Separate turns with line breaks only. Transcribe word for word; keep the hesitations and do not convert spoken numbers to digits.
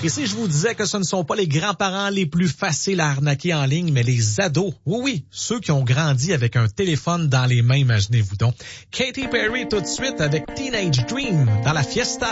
Et si je vous disais que ce ne sont pas les grands-parents les plus faciles à arnaquer en ligne, mais les ados, oui, oui, ceux qui ont grandi avec un téléphone dans les mains, imaginez-vous donc. Katy Perry tout de suite avec Teenage Dream dans la Fiesta